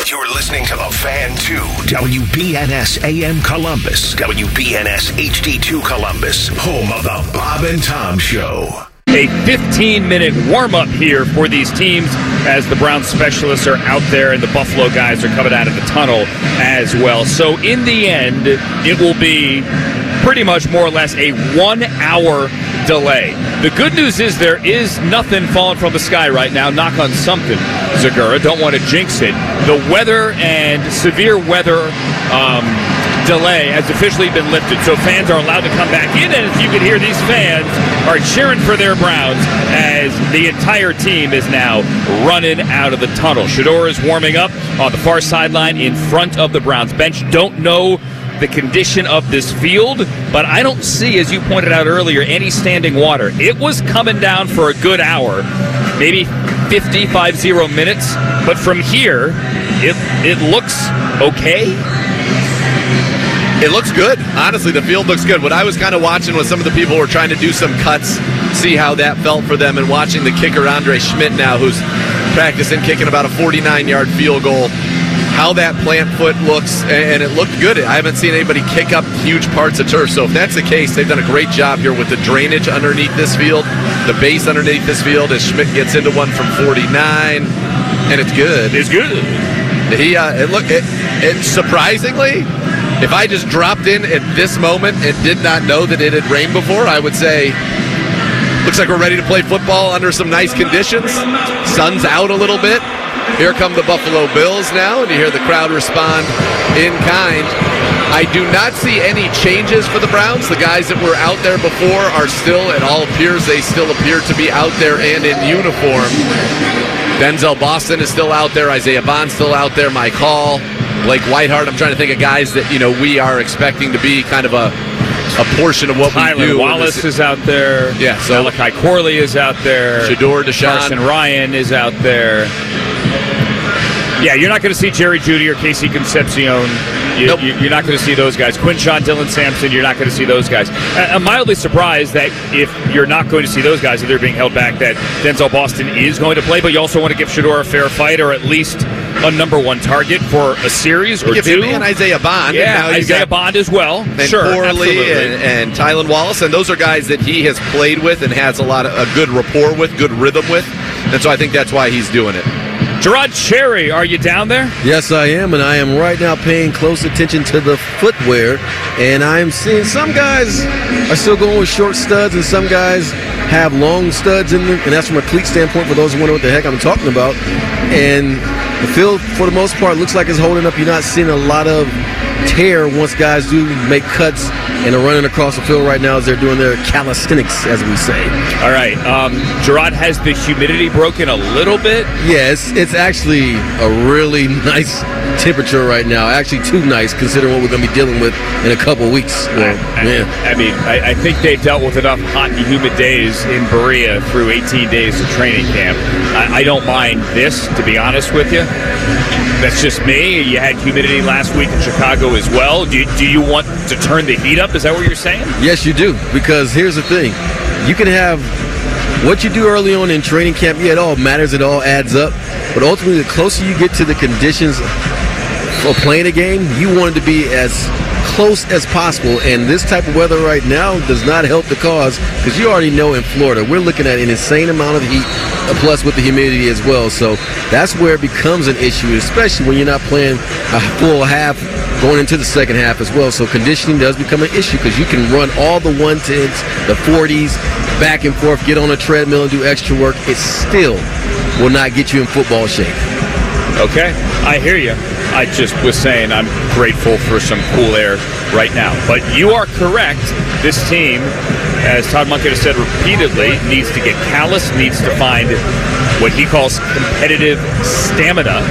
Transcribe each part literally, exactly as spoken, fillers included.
You're listening to The Fan two, W B N S A M Columbus, W B N S H D two Columbus, home of the Bob and Tom Show. A fifteen-minute warm-up here for these teams as the Browns specialists are out there and the Buffalo guys are coming out of the tunnel as well. So in the end, it will be pretty much more or less a one-hour delay. The good news is there is nothing falling from the sky right now. Knock on something, Zagura. Don't want to jinx it. The weather and severe weather um, delay has officially been lifted, so fans are allowed to come back in, and as you can hear, these fans are cheering for their Browns as the entire team is now running out of the tunnel. Shedeur is warming up on the far sideline in front of the Browns bench. Don't know the condition of this field, but I don't see, as you pointed out earlier, any standing water. It was coming down for a good hour, maybe fifty-five minutes, but from here, it it looks okay. It looks good. Honestly, the field looks good. What I was kind of watching was some of the people who were trying to do some cuts, see how that felt for them, and watching the kicker, Andre Schmidt, now, who's practicing kicking about a forty-nine-yard field goal, how that plant foot looks, and it looked good. I haven't seen anybody kick up huge parts of turf. So if that's the case, they've done a great job here with the drainage underneath this field, the base underneath this field, as Schmidt gets into one from forty-nine, and it's good. It's good. He, uh, it look, it, it surprisingly, if I just dropped in at this moment and did not know that it had rained before, I would say, looks like we're ready to play football under some nice conditions. Sun's out a little bit. Here come the Buffalo Bills now, and you hear the crowd respond in kind. I do not see any changes for the Browns. The guys that were out there before are still, it all appears, they still appear to be out there and in uniform. Denzel Boston is still out there. Isaiah Bond's still out there. Mike Hall, Blake Whiteheart. I'm trying to think of guys that, you know, we are expecting to be kind of a a portion of what Tyler we do. Wallace is out there. Yeah, so Malachi Corley is out there. Shedeur, Deshaun. Carson Ryan is out there. Yeah, you're not going to see Jerry Jeudy or Casey Concepcion. You, Nope. you, you're not going to see those guys. Quinshon, Dylan Sampson, you're not going to see those guys. I, I'm mildly surprised that if you're not going to see those guys, that they're being held back, that Denzel Boston is going to play, but you also want to give Shedeur a fair fight, or at least a number one target for a series or give two. him and Isaiah Bond. Yeah, and Isaiah Bond as well. And sure, Corley and, and Tylan Wallace, and those are guys that he has played with and has a lot of a good rapport with, good rhythm with, and so I think that's why he's doing it. Gerard Cherry, are you down there? Yes, I am, and I am right now paying close attention to the footwear, and I'm seeing some guys are still going with short studs, and some guys have long studs in them, and that's from a cleat standpoint for those who wonder what the heck I'm talking about. And the field, for the most part, looks like it's holding up. You're not seeing a lot of tear once guys do make cuts and are running across the field right now as they're doing their calisthenics, as we say. All right. Um, Gerard, has the humidity broken a little bit? Yeah, it's, it's actually a really nice temperature right now. Actually, too nice considering what we're going to be dealing with in a couple weeks. Well, I, I, yeah. I mean, I, I think they've dealt with enough hot and humid days in Berea through eighteen days of training camp. I, I don't mind this, to be honest with you. That's just me. You had humidity last week in Chicago as well. Do, do you want to turn the heat up? Is that what you're saying? Yes, you do. Because here's the thing. You can have what you do early on in training camp. Yeah, it all matters. It all adds up. But ultimately, the closer you get to the conditions for playing a game, you want it to be as close as possible. And this type of weather right now does not help the cause, because you already know in Florida, we're looking at an insane amount of heat, plus with the humidity as well. So that's where it becomes an issue, especially when you're not playing a full half going into the second half as well. So conditioning does become an issue, because you can run all the one tens, the forties, back and forth, get on a treadmill and do extra work. It still will not get you in football shape. Okay, I hear you. I just was saying I'm grateful for some cool air right now. But you are correct. This team, as Todd Monken has said repeatedly, needs to get callous, needs to find what he calls competitive stamina,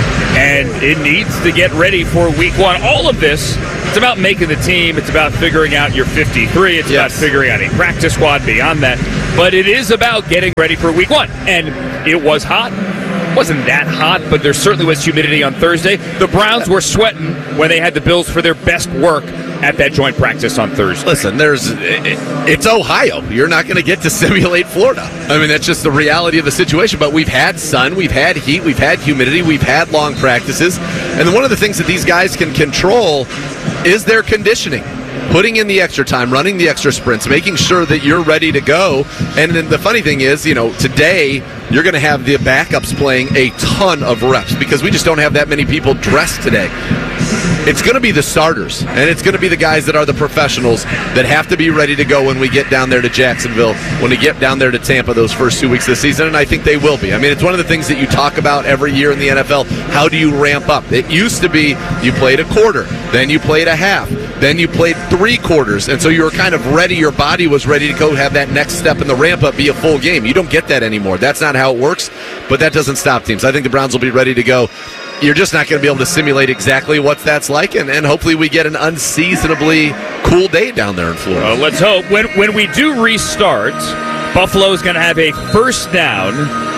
and it needs to get ready for week one. All of this, it's about making the team. It's about figuring out your fifty-three. It's yes. about figuring out a practice squad beyond that. But it is about getting ready for week one. And it was hot. wasn't that hot, but there certainly was humidity on Thursday. The Browns were sweating when they had the Bills for their best work at that joint practice on Thursday. Listen, there's it's Ohio. You're not going to get to simulate Florida. I mean, that's just the reality of the situation. But we've had sun, we've had heat, we've had humidity, we've had long practices. And one of the things that these guys can control is their conditioning. Putting in the extra time, running the extra sprints, making sure that you're ready to go. And then the funny thing is, you know, today you're going to have the backups playing a ton of reps because we just don't have that many people dressed today. It's going to be the starters, and it's going to be the guys that are the professionals that have to be ready to go when we get down there to Jacksonville, when we get down there to Tampa those first two weeks of the season, and I think they will be. I mean, it's one of the things that you talk about every year in the N F L. How do you ramp up? It used to be you played a quarter, then you played a half, then you played three quarters, and so you were kind of ready. Your body was ready to go have that next step in the ramp-up be a full game. You don't get that anymore. That's not how it works, but that doesn't stop teams. I think the Browns will be ready to go. You're just not going to be able to simulate exactly what that's like, and, and hopefully we get an unseasonably cool day down there in Florida. Well, let's hope. When, when we do restart, Buffalo's going to have a first down,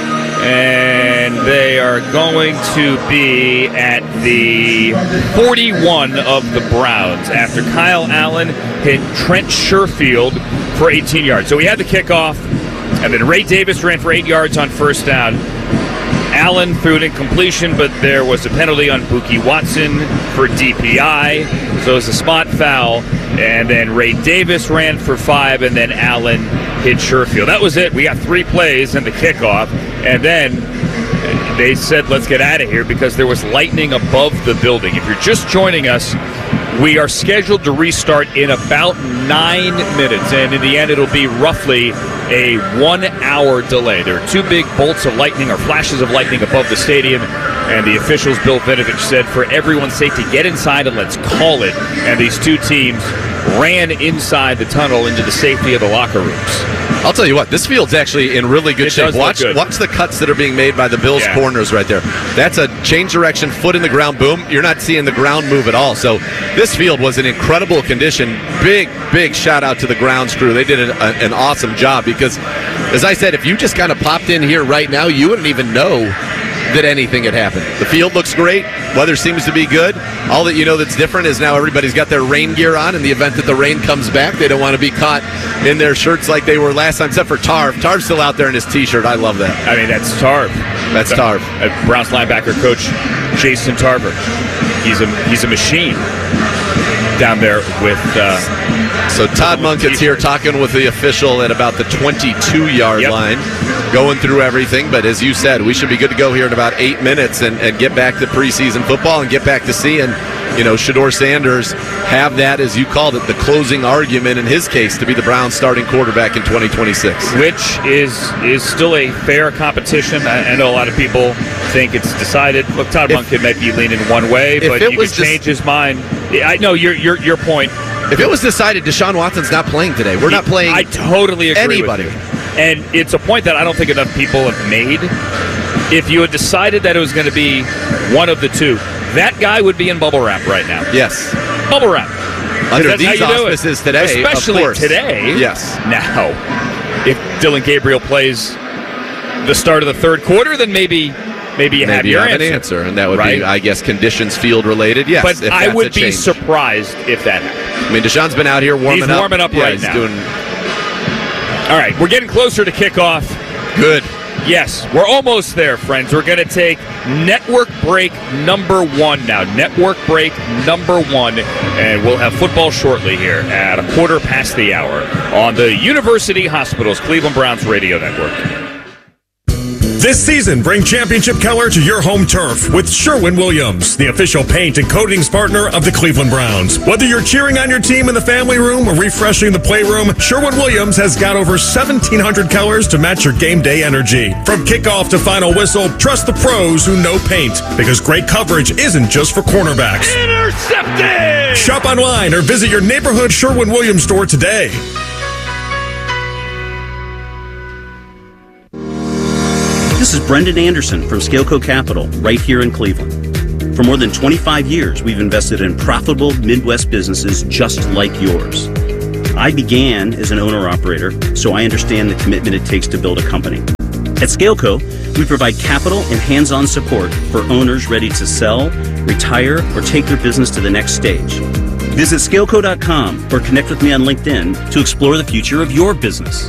and they are going to be at the forty-one of the Browns after Kyle Allen hit Trent Sherfield for eighteen yards. So we had the kickoff, and then Ray Davis ran for eight yards on first down. Allen threw an incompletion, but there was a penalty on Buki Watson for D P I, so it was a spot foul. And then Ray Davis ran for five, and then Allen hit Sherfield. That was it. We got three plays in the kickoff, and then they said, let's get out of here because there was lightning above the building. If you're just joining us, we are scheduled to restart in about nine minutes, and in the end, it'll be roughly a one-hour delay. There are two big bolts of lightning or flashes of lightning above the stadium, and the officials, Bill Vinovich, said for everyone's safety, get inside and let's call it. And these two teams ran inside the tunnel into the safety of the locker rooms. I'll tell you what, this field's actually in really good it shape. Watch, good. watch the cuts that are being made by the Bills' yeah. corners right there. That's a change direction, foot in the ground, boom. You're not seeing the ground move at all. So this field was in incredible condition. Big, big shout out to the grounds crew. They did an, a, an awesome job because, as I said, if you just kind of popped in here right now, you wouldn't even know that anything had happened. The field looks great. Weather seems to be good. All that you know that's different is now everybody's got their rain gear on in the event that the rain comes back. They don't want to be caught in their shirts like they were last time, except for Tarv. Tarv's still out there in his T-shirt. I love that. I mean, that's Tarv. That's Tarv. Uh, Browns linebacker coach Jason Tarver. He's a he's a machine down there with... Uh, so Todd Munkett's here talking with the official at about the twenty-two-yard yep. line, going through everything. But as you said, we should be good to go here in about eight minutes and, and get back to preseason football and get back to seeing, you know, Shedeur Sanders have that, as you called it, the closing argument in his case to be the Browns starting quarterback in twenty twenty-six. Which is is still a fair competition. I, I know a lot of people think it's decided. Look, Todd Munkett might be leaning one way, but you can change his mind. I know your your your point. If it was decided Deshaun Watson's not playing today, we're not playing I totally agree anybody. With you. And it's a point that I don't think enough people have made. If you had decided that it was going to be one of the two, that guy would be in bubble wrap right now. Yes. Bubble wrap. Under these auspices today, especially of course. today. Yes. Now, if Dylan Gabriel plays the start of the third quarter, then maybe maybe you maybe have you your have answer. an answer, and that would right? be, I guess, conditions field related. Yes, but if I that's would a be change. surprised if that happened. I mean, Deshaun's been out here warming up. He's warming up, yeah, right he's now. Doing All right, we're getting closer to kickoff. good. Yes, we're almost there, friends. We're going to take network break number one now. Network break number one. And we'll have football shortly here at a quarter past the hour on the University Hospitals Cleveland Browns Radio Network. This season, bring championship color to your home turf with Sherwin-Williams, the official paint and coatings partner of the Cleveland Browns. Whether you're cheering on your team in the family room or refreshing the playroom, Sherwin-Williams has got over seventeen hundred colors to match your game day energy. From kickoff to final whistle, trust the pros who know paint, because great coverage isn't just for cornerbacks. Intercepted! Shop online or visit your neighborhood Sherwin-Williams store today. This is Brendan Anderson from Scaleco Capital, right here in Cleveland. For more than twenty-five years, we've invested in profitable Midwest businesses just like yours. I began as an owner-operator, so I understand the commitment it takes to build a company. At Scaleco, we provide capital and hands-on support for owners ready to sell, retire, or take their business to the next stage. Visit scaleco dot com or connect with me on LinkedIn to explore the future of your business.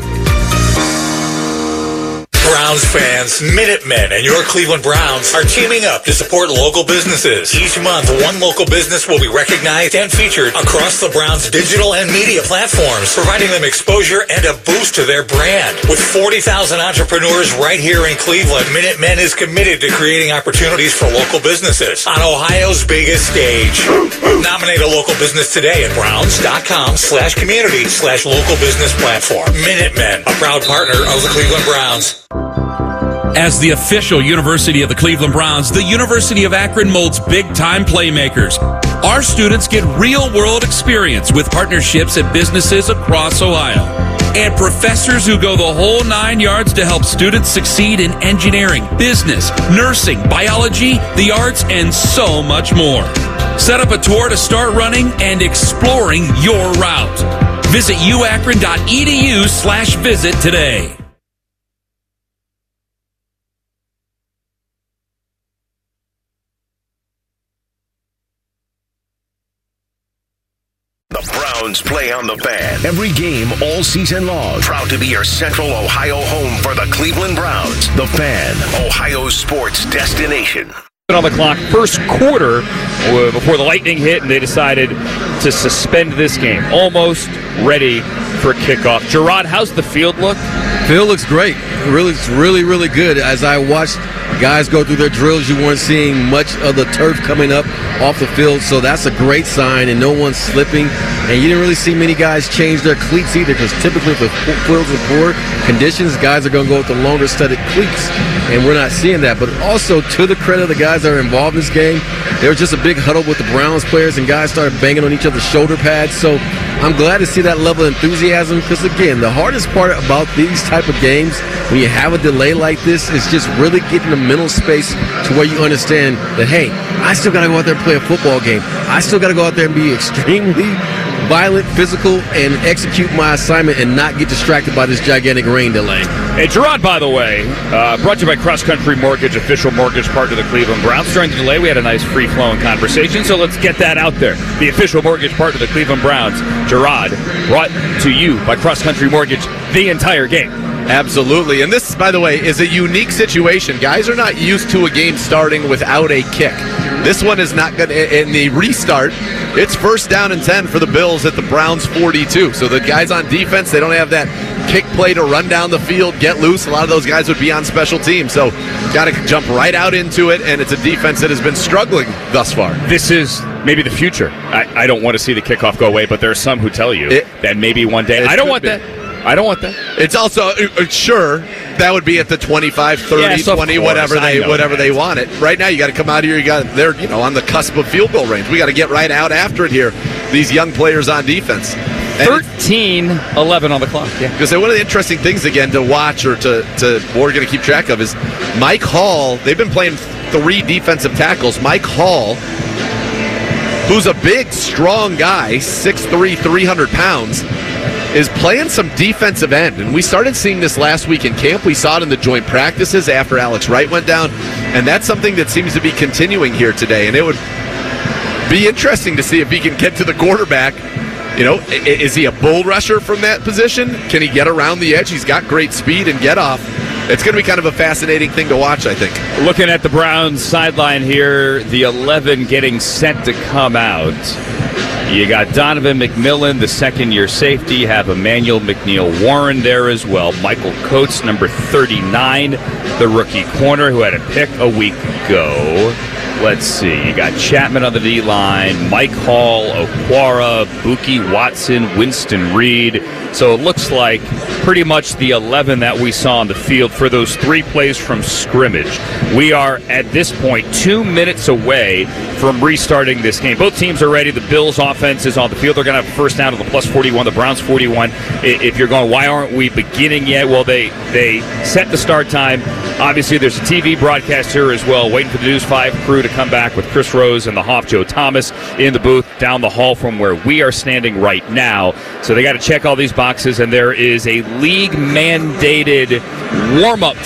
Browns fans, Minutemen and your Cleveland Browns are teaming up to support local businesses. Each month, one local business will be recognized and featured across the Browns' digital and media platforms, providing them exposure and a boost to their brand. With forty thousand entrepreneurs right here in Cleveland, Minutemen is committed to creating opportunities for local businesses on Ohio's biggest stage. Nominate a local business today at browns.com slash community slash local business platform. Minutemen, a proud partner of the Cleveland Browns. As the official university of the Cleveland Browns, the University of Akron molds big-time playmakers. Our students get real-world experience with partnerships at businesses across Ohio. And professors who go the whole nine yards to help students succeed in engineering, business, nursing, biology, the arts, and so much more. Set up a tour to start running and exploring your route. Visit uakron.edu slash visit today. The Browns play on the Fan. Every game all season long. Proud to be your Central Ohio home for the Cleveland Browns. The Fan, Ohio's sports destination. On the clock, first quarter uh, before the Lightning hit, and they decided to suspend this game. Almost ready for kickoff. Gerard, how's the field look? Field looks great. It really, it's really, really good. As I watched guys go through their drills, you weren't seeing much of the turf coming up off the field, so that's a great sign, and no one's slipping. And you didn't really see many guys change their cleats either, because typically if the fields are poor conditions, guys are going to go with the longer studded cleats, and we're not seeing that. But also, to the credit of the guys that are involved in this game, there was just a big huddle with the Browns players, and guys started banging on each other's shoulder pads. So I'm glad to see that level of enthusiasm, because again, the hardest part about these type of games, when you have a delay like this, is just really getting the mental space to where you understand that, hey, I still got to go out there and play a football game. I still got to go out there and be extremely violent, physical, and execute my assignment and not get distracted by this gigantic rain delay. Hey, Gerard, by the way, uh, brought to you by Cross Country Mortgage, official mortgage partner of the Cleveland Browns. During the delay, we had a nice free-flowing conversation, so let's get that out there. The official mortgage partner of the Cleveland Browns, Gerard, brought to you by Cross Country Mortgage the entire game. Absolutely. And this, by the way, is a unique situation. Guys are not used to a game starting without a kick. This one is not going to, in the restart, it's first down and ten for the Bills at the Browns forty-two. So the guys on defense, they don't have that kick play to run down the field, get loose. A lot of those guys would be on special teams. So got to jump right out into it, and it's a defense that has been struggling thus far. This is maybe the future. I, I don't want to see the kickoff go away, but there are some who tell you it, that maybe one day. I don't want be. that. I don't want that. It's also uh, sure that would be at the twenty-five, thirty, yes, twenty, course, whatever they whatever that. they want it. Right now, you got to come out here. You got they're you know on the cusp of field goal range. We got to get right out after it here. These young players on defense. thirteen eleven on the clock. Yeah. Because one of the interesting things again to watch or to to we're going to keep track of is Mike Hall. They've been playing three defensive tackles. Mike Hall, who's a big, strong guy, six three, three hundred pounds, is playing some defensive end. And we started seeing this last week in camp. We saw it in the joint practices after Alex Wright went down. And that's something that seems to be continuing here today. And it would be interesting to see if he can get to the quarterback. You know, is he a bull rusher from that position? Can he get around the edge? He's got great speed and get off. It's going to be kind of a fascinating thing to watch, I think. Looking at the Browns sideline here, the eleven getting set to come out. You got Donovan McMillan, the second-year safety. You have Emmanuel McNeil-Warren there as well. Michael Coates, number thirty-nine, the rookie corner who had a pick a week ago. Let's see. You got Chapman on the D-line, Mike Hall, Okwara, Buki Watson, Winston Reed. So it looks like pretty much the eleven that we saw on the field for those three plays from scrimmage. We are, at this point, two minutes away from restarting this game. Both teams are ready. The Bills' offense is on the field. They're going to have a first down to the plus forty-one. The Browns forty-one. If you're going, why aren't we beginning yet? Well, they, they set the start time. Obviously, there's a T V broadcast here as well, waiting for the News five crew to come back with Chris Rose and the Hoff, Joe Thomas, in the booth down the hall from where we are standing right now. So they got to check all these boxes, and there is a league-mandated warm-up